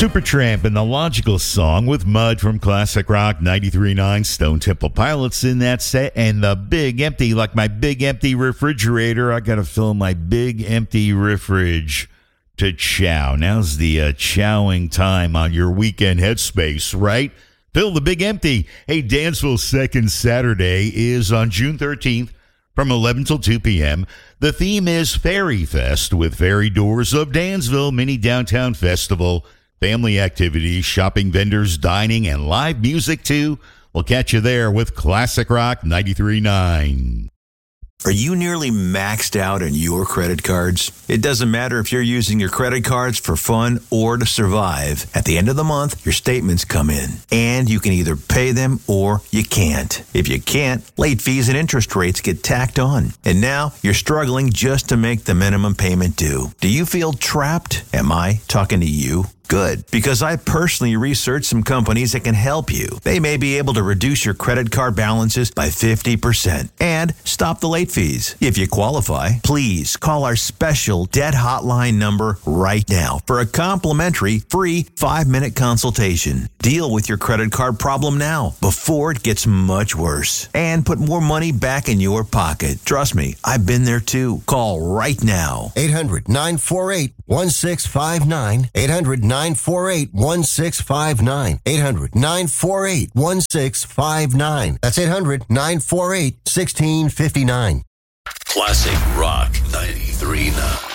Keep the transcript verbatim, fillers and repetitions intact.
Supertramp and the Logical Song with Mud from Classic Rock ninety-three point nine. Stone Temple Pilots in that set. And the Big Empty, like my big empty refrigerator. I got to fill my big empty refrige to chow. Now's the uh, chowing time on your weekend headspace, right? Fill the big empty. Hey, Dansville's second Saturday is on June thirteenth from eleven till two p.m. The theme is Fairy Fest with Fairy Doors of Dansville Mini Downtown Festival. Family activities, shopping, vendors, dining, and live music, too. We'll catch you there with Classic Rock ninety-three point nine. Are you nearly maxed out on your credit cards? It doesn't matter if you're using your credit cards for fun or to survive. At the end of the month, your statements come in, and you can either pay them or you can't. If you can't, late fees and interest rates get tacked on. And now you're struggling just to make the minimum payment due. Do you feel trapped? Am I talking to you? Good, because I personally researched some companies that can help you. They may be able to reduce your credit card balances by fifty percent and stop the late fees. If you qualify, please call our special debt hotline number right now for a complimentary free five-minute consultation. Deal with your credit card problem now before it gets much worse and put more money back in your pocket. Trust me, I've been there too. Call right now. eight hundred nine four eight one six five nine. eight hundred nine four eight one six five nine. eight hundred nine four eight one six five nine. That's eight hundred nine four eight one six five nine. Classic Rock ninety-three point nine.